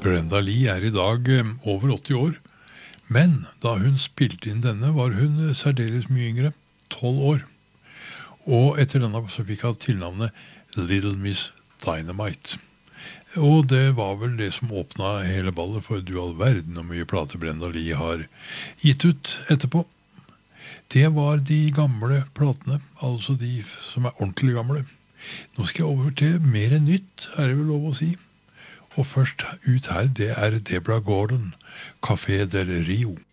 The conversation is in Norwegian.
Brenda Lee er i dag over 80 år, men da hun spilte inn denne var hun særdeles mye yngre, 12 år. Og etter denne så fikk han tilnavnet Little Miss Dynamite. Og det var vel det som åpnet hele ballet, for du all verden og mye plater Brenda Lee har gitt ut etterpå. Det var de gamle platene, altså de som er ordentlig gamle. Nå skal jeg over til mer enn nytt, er det vel lov å si. Og først ut her, det er Deborah Gordon, Café del Rio.